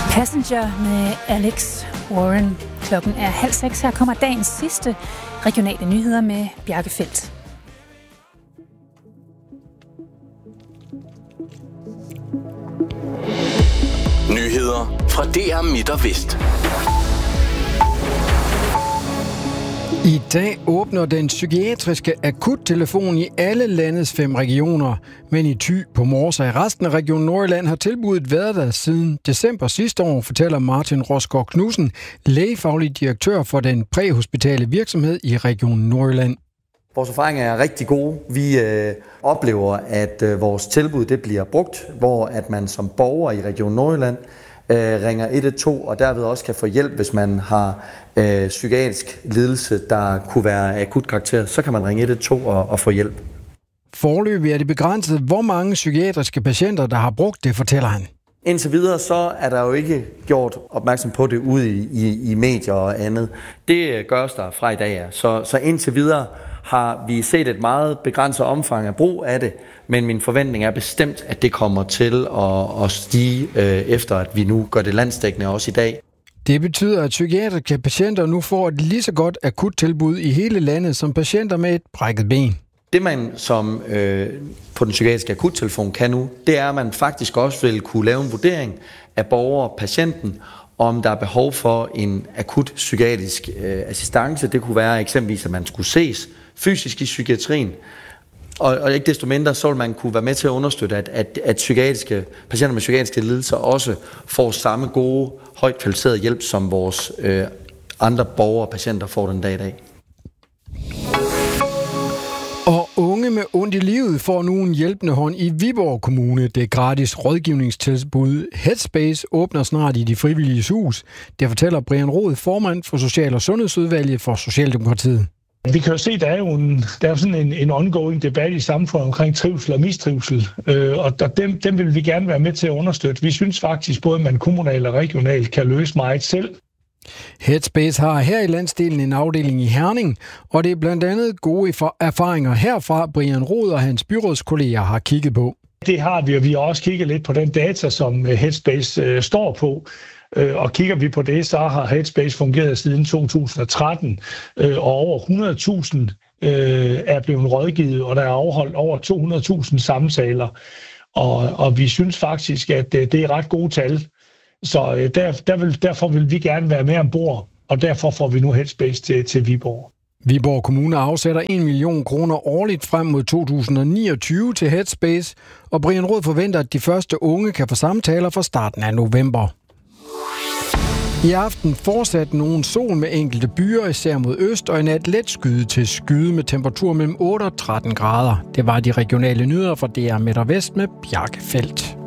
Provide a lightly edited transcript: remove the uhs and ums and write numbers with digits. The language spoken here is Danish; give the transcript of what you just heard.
Passenger med Alex Warren. Klokken er 5:30. Her kommer dagens sidste regionale nyheder med Bjarke Feldt. Nyheder fra DR Midt og Vest. I dag åbner den psykiatriske akuttelefon i alle landets 5 regioner. Men i Thy på Mors og i resten af Region Nordjylland har tilbuddet været der siden december sidste år, fortæller Martin Rosgaard Knudsen, lægefaglig direktør for den præhospitale virksomhed i Region Nordjylland. Vores erfaringer er rigtig gode. Vi oplever, at vores tilbud det bliver brugt, hvor at man som borger i Region Nordjylland ringer 112 og derved også kan få hjælp, hvis man har psykiatrisk lidelse, der kunne være af akut karakter. Så kan man ringe 112 og få hjælp. Foreløbig er det begrænset, hvor mange psykiatriske patienter, der har brugt det, fortæller han. Indtil videre så er der jo ikke gjort opmærksom på det ude i medier og andet. Det gøres der fra i dag af. Så indtil videre har vi set et meget begrænset omfang af brug af det, men min forventning er bestemt, at det kommer til at stige efter, at vi nu gør det landsdækkende også i dag. Det betyder, at psykiatriske patienter nu får et lige så godt akuttilbud i hele landet som patienter med et brækket ben. Det man som på den psykiatriske akuttelefon kan nu, det er, at man faktisk også vil kunne lave en vurdering af patienten, om der er behov for en akut psykiatrisk assistance. Det kunne være eksempelvis, at man skulle ses fysisk i psykiatrien. Og ikke desto mindre, så vil man kunne være med til at understøtte, at psykiatriske patienter med psykiatriske lidelser også får samme gode, højt kvalificerede hjælp, som vores andre borgere og patienter får den dag i dag. Og unge med ondt i livet får nu en hjælpende hånd i Viborg Kommune. Det gratis rådgivningstilbud Headspace åbner snart i De Frivilliges Hus. Det fortæller Brian Roed, formand for Social- og Sundhedsudvalget for Socialdemokratiet. Vi kan jo se, at der er sådan en ongoing debat i samfundet omkring trivsel og mistrivsel, og dem vil vi gerne være med til at understøtte. Vi synes faktisk, både man kommunalt og regionalt kan løse meget selv. Headspace har her i landsdelen en afdeling i Herning, og det er blandt andet gode erfaringer herfra, Brian Roed og hans byrådskolleger har kigget på. Det har vi, og vi har også kigget lidt på den data, som Headspace står på. Og kigger vi på det, så har Headspace fungeret siden 2013, og over 100.000 er blevet rådgivet, og der er afholdt over 200.000 samtaler. Og vi synes faktisk, at det er ret gode tal. Så derfor vil vi gerne være med ombord, og derfor får vi nu Headspace til Viborg. Viborg Kommune afsætter 1 million kroner årligt frem mod 2029 til Headspace, og Brian Roed forventer, at de første unge kan få samtaler fra starten af november. I aften fortsat nogen sol med enkelte byer, især mod øst, og i nat let skyde til skyde med temperatur mellem 8 og 13 grader. Det var de regionale nyheder fra DR Midt og Vest med Bjarke Feldt.